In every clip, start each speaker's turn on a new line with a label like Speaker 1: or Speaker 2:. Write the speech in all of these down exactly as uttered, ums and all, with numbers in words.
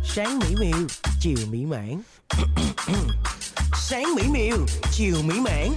Speaker 1: Sáng mỹ miều, chiều mỹ mãn. Sáng mỹ miều, chiều mỹ mãn.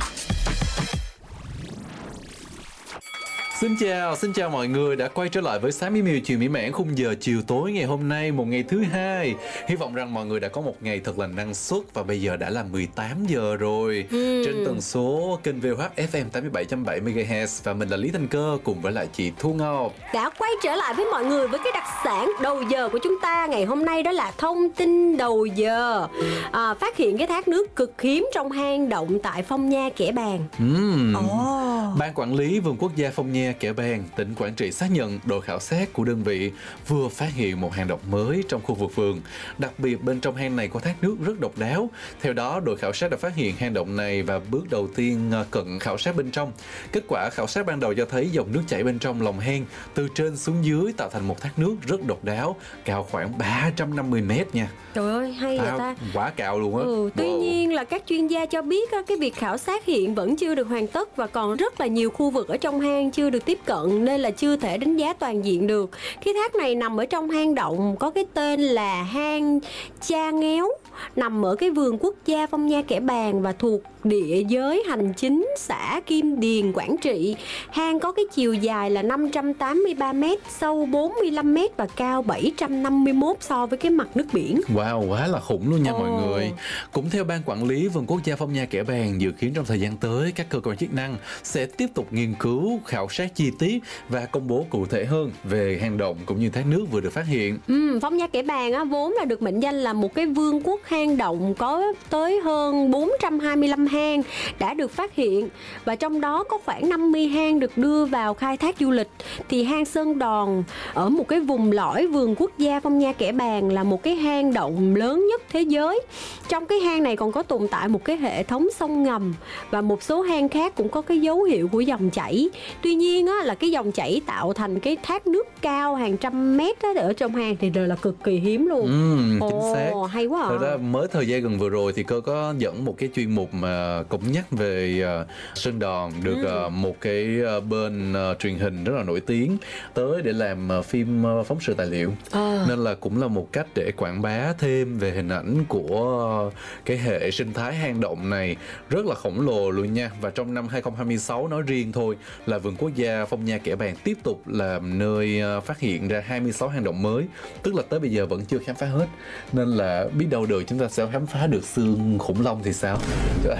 Speaker 2: Xin chào, xin chào mọi người đã quay trở lại với Sáng Mỹ Miều Chiều Mỹ Mãn khung giờ chiều tối ngày hôm nay, một ngày thứ hai. Hy vọng rằng mọi người đã có một ngày thật là năng suất và bây giờ đã là mười tám giờ rồi. Ừ. Trên tần số kênh vê o hát ép em tám mươi bảy phẩy bảy mê ga héc và mình là Lý Thanh Cơ cùng với lại chị Thu Ngọc.
Speaker 3: Đã quay trở lại với mọi người với cái đặc sản đầu giờ của chúng ta ngày hôm nay, đó là thông tin đầu giờ. À, phát hiện cái thác nước cực hiếm trong hang động tại Phong Nha, Kẻ Bàng.
Speaker 2: Ừ. Oh. Ban quản lý vườn quốc gia Phong Nha, Kẻ Bàng, tỉnh Quảng Trị xác nhận đội khảo sát của đơn vị vừa phát hiện một hang động mới trong khu vực vườn. Đặc biệt bên trong hang này có thác nước rất độc đáo. Theo đó, đội khảo sát đã phát hiện hang động này và bước đầu tiên cận khảo sát bên trong. Kết quả khảo sát ban đầu cho thấy dòng nước chảy bên trong lòng hang từ trên xuống dưới tạo thành một thác nước rất độc đáo, cao khoảng ba trăm năm mươi mét nha.
Speaker 3: Trời ơi, hay vậy ta.
Speaker 2: Quá cao luôn á.
Speaker 3: Ừ, tuy wow. nhiên là các chuyên gia cho biết cái việc khảo sát hiện vẫn chưa được hoàn tất và còn rất là nhiều khu vực ở trong hang chưa được tiếp cận nên là chưa thể đánh giá toàn diện được. Cái thác này nằm ở trong hang động có cái tên là hang Cha Ngéo, nằm ở cái vườn quốc gia Phong Nha, Kẻ Bàng và thuộc địa giới hành chính xã Kim Điền, Quảng Trị. Hang có cái chiều dài là năm trăm tám mươi ba mét, sâu bốn mươi lăm mét và cao bảy trăm năm mươi mốt so với cái mặt nước biển.
Speaker 2: Wow, quá là khủng luôn nha. oh. Mọi người. Cũng theo ban quản lý vườn quốc gia Phong Nha, Kẻ Bàng, dự kiến trong thời gian tới các cơ quan chức năng sẽ tiếp tục nghiên cứu, khảo sát chi tiết và công bố cụ thể hơn về hang động cũng như thác nước vừa được phát hiện.
Speaker 3: Ừ, Phong Nha, Kẻ Bàng á, vốn là được mệnh danh là một cái vương quốc hang động, có tới hơn bốn trăm hai mươi lăm hang đã được phát hiện và trong đó có khoảng năm mươi hang được đưa vào khai thác du lịch. Thì hang Sơn Đòn ở một cái vùng lõi vườn quốc gia Phong Nha, Kẻ Bàng là một cái hang động lớn nhất thế giới. Trong cái hang này còn có tồn tại một cái hệ thống sông ngầm và một số hang khác cũng có cái dấu hiệu của dòng chảy. Tuy nhiên á, là cái dòng chảy tạo thành cái thác nước cao hàng trăm mét á, ở trong hang thì đều là cực kỳ hiếm luôn.
Speaker 2: Ừ, chính
Speaker 3: Ồ,
Speaker 2: xác.
Speaker 3: hay quá à.
Speaker 2: Thật ra mới thời gian gần vừa rồi thì Cơ có dẫn một cái chuyên mục mà cũng nhắc về uh, Sơn Đòn, được ừ. uh, một cái uh, bên uh, truyền hình rất là nổi tiếng tới để làm uh, phim uh, phóng sự tài liệu. à. Nên là cũng là một cách để quảng bá thêm về hình ảnh của uh, cái hệ sinh thái hang động này rất là khổng lồ luôn nha. Và trong năm hai không hai sáu nói riêng thôi là vườn quốc gia Phong Nha, Kẻ Bàng tiếp tục làm nơi uh, phát hiện ra hai mươi sáu hang động mới, tức là tới bây giờ vẫn chưa khám phá hết. Nên là biết đâu được chúng ta sẽ khám phá được xương khủng long thì sao? Trời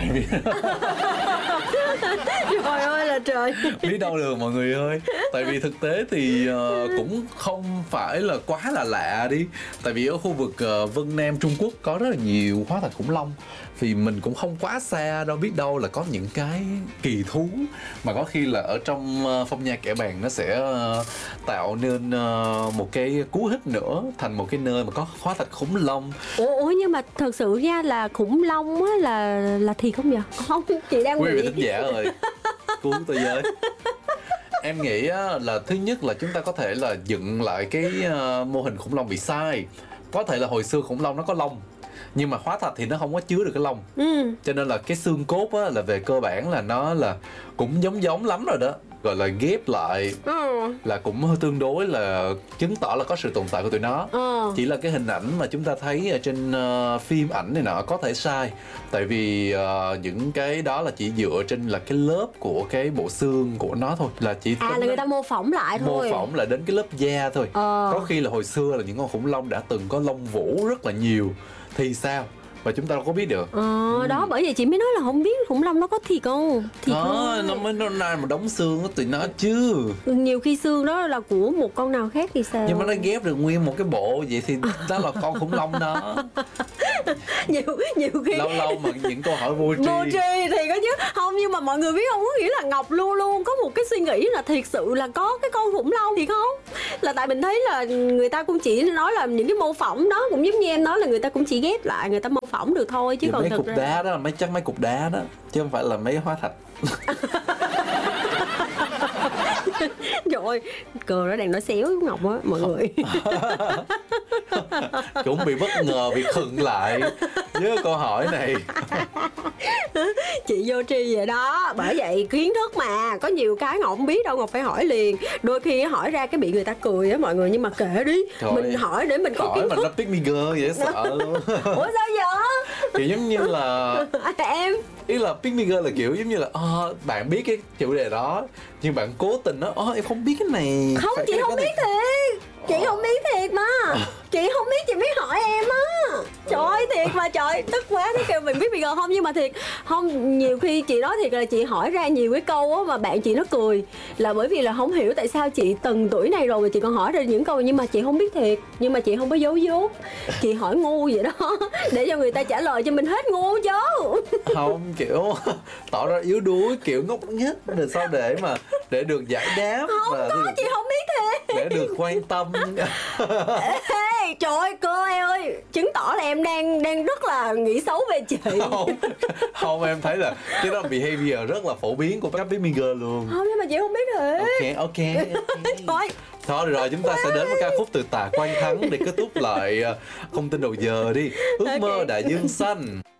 Speaker 3: Trời ơi là trời.
Speaker 2: Biết đâu được mọi người ơi. Tại vì thực tế thì uh, cũng không phải là quá là lạ đi. Tại vì ở khu vực uh, Vân Nam Trung Quốc có rất là nhiều hóa thạch khủng long. Thì mình cũng không quá xa đâu, biết đâu là có những cái kỳ thú mà có khi là ở trong uh, Phong Nha, Kẻ Bàng nó sẽ uh, tạo nên uh, một cái cú hích nữa, thành một cái nơi mà có hóa thạch khủng long.
Speaker 3: Ủa, ủa nhưng mà thật sự nha là khủng long á là là thiệt không vậy? Không, chị đang
Speaker 2: quý
Speaker 3: bị
Speaker 2: vị thính giả ơi, cứu tôi với. Em nghĩ á, là thứ nhất là chúng ta có thể là dựng lại cái uh, mô hình khủng long bị sai. Có thể là hồi xưa khủng long nó có lông, nhưng mà hóa thạch thì nó không có chứa được cái lông. ừ. Cho nên là cái xương cốt á, là về cơ bản là nó là cũng giống giống lắm rồi đó, gọi là ghép lại. ừ. Là cũng tương đối là chứng tỏ là có sự tồn tại của tụi nó. ừ. Chỉ là cái hình ảnh mà chúng ta thấy ở trên uh, phim ảnh này nọ có thể sai. Tại vì uh, những cái đó là chỉ dựa trên là cái lớp của cái bộ xương của nó thôi, là chỉ
Speaker 3: à là người ta mô phỏng lại thôi,
Speaker 2: mô phỏng lại đến cái lớp da thôi. ờ. Có khi là hồi xưa là những con khủng long đã từng có lông vũ rất là nhiều thì sao, và chúng ta đâu có biết được.
Speaker 3: ờ ừ. Đó bởi vậy chị mới nói là không biết khủng long nó có thiệt không. Thiệt
Speaker 2: đó, không? Nó mới nó ra một đống xương của tụi nó chứ.
Speaker 3: Nhiều khi xương đó là của một con nào khác thì sao.
Speaker 2: Nhưng mà nó ghép được nguyên một cái bộ vậy thì đó là con khủng long đó.
Speaker 3: nhiều nhiều khi
Speaker 2: lâu lâu mà những câu hỏi vô tri
Speaker 3: vô tri thì có chứ không, nhưng mà mọi người biết không, có nghĩa là Ngọc luôn luôn có một cái suy nghĩ là thiệt sự là có cái con khủng long thì không, là tại mình thấy là người ta cũng chỉ nói là những cái mô phỏng đó, cũng giống như em nói là người ta cũng chỉ ghép lại, người ta mô phỏng được thôi chứ. Thì còn
Speaker 2: mấy
Speaker 3: thực
Speaker 2: cục
Speaker 3: ra
Speaker 2: đá đó là mấy chắc mấy cục đá đó chứ không phải là mấy hóa thạch.
Speaker 3: Trời ơi, Cờ nó đang nói xéo với Ngọc á mọi người.
Speaker 2: Cũng bị bất ngờ, bị khựng lại với câu hỏi này.
Speaker 3: chị vô tri vậy đó. Bởi vậy kiến thức mà có nhiều cái Ngọc không biết đâu, Ngọc phải hỏi liền. Đôi khi hỏi ra cái bị người ta cười á mọi người, nhưng mà kệ đi.
Speaker 2: Trời
Speaker 3: Mình
Speaker 2: ơi,
Speaker 3: hỏi để mình có
Speaker 2: hỏi
Speaker 3: kiến
Speaker 2: mà
Speaker 3: thức.
Speaker 2: nó pick me girl vậy sợ luôn.
Speaker 3: Ủa sao vậy?
Speaker 2: Kiểu giống như là
Speaker 3: Em
Speaker 2: ý là pick me girl là kiểu giống như là ờ, bạn biết cái chủ đề đó nhưng bạn cố tình nói ờ em không biết cái này.
Speaker 3: không,
Speaker 2: Phải
Speaker 3: chị
Speaker 2: cái
Speaker 3: không
Speaker 2: này
Speaker 3: biết thiệt. Chị không biết thiệt mà. Chị không biết, chị biết hỏi em á. Trời ơi thiệt mà, trời tức quá. Thế kêu mình biết bây giờ không, nhưng mà thiệt không, nhiều khi chị nói thiệt là chị hỏi ra nhiều cái câu á mà bạn chị nó cười, là bởi vì là không hiểu tại sao chị từng tuổi này rồi mà chị còn hỏi ra những câu, nhưng mà chị không biết thiệt. Nhưng mà chị không có giấu dốt, chị hỏi ngu vậy đó để cho người ta trả lời cho mình hết ngu chứ.
Speaker 2: Không, kiểu tỏ ra yếu đuối, kiểu ngốc nghếch rồi sao để mà để được giải đáp.
Speaker 3: Không
Speaker 2: và
Speaker 3: có,
Speaker 2: được-
Speaker 3: chị không biết thiệt.
Speaker 2: để được quan tâm.
Speaker 3: Ê, trời ơi cô em ơi, chứng tỏ là em đang đang rất là nghĩ xấu về chị.
Speaker 2: không không em thấy là cái đó behavior rất là phổ biến của các pick me girl luôn.
Speaker 3: Không, nhưng mà chị không biết thiệt.
Speaker 2: Ok ok,
Speaker 3: Trời ơi,
Speaker 2: thôi được rồi, chúng ta sẽ đến với ca khúc Từ Tà Quan Thắng để kết thúc lại ờ, không tin đầu giờ đi. Ước mơ
Speaker 3: Ok.
Speaker 2: đại dương xanh.